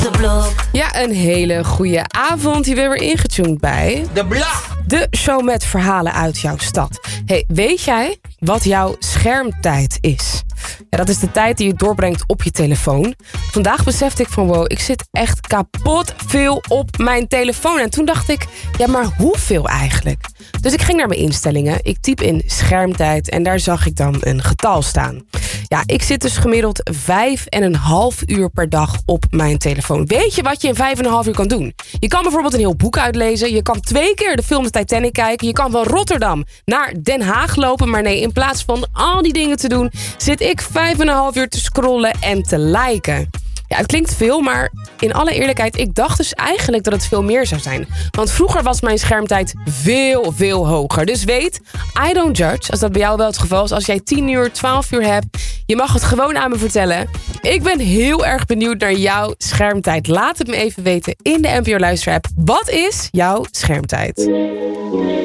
De Blok. Ja, een hele goede avond. Je bent weer ingetuned bij De Blok. de show met verhalen uit jouw stad. Hey, weet jij wat jouw schermtijd is? Ja, dat is de tijd die je doorbrengt op je telefoon. Vandaag besefte ik van wow, ik zit echt kapot veel op mijn telefoon. En toen dacht ik, ja, maar hoeveel eigenlijk? Dus ik ging naar mijn instellingen. Ik typ in schermtijd en daar zag ik dan een getal staan. Ja, ik zit dus gemiddeld 5,5 uur per dag op mijn telefoon. Weet je wat je in 5,5 uur kan doen? Je kan bijvoorbeeld een heel boek uitlezen. Je kan 2 keer de film Titanic kijken. Je kan van Rotterdam naar Den Haag lopen. Maar nee, in plaats van al die dingen te doen, zit ik 5,5 uur te scrollen en te liken. Ja, het klinkt veel, maar in alle eerlijkheid, ik dacht dus eigenlijk dat het veel meer zou zijn. Want vroeger was mijn schermtijd veel hoger. Dus weet, I don't judge, als dat bij jou wel het geval is. Als jij 10 uur, 12 uur hebt, je mag het gewoon aan me vertellen. Ik ben heel erg benieuwd naar jouw schermtijd. Laat het me even weten in de NPO Luisterapp. Wat is jouw schermtijd?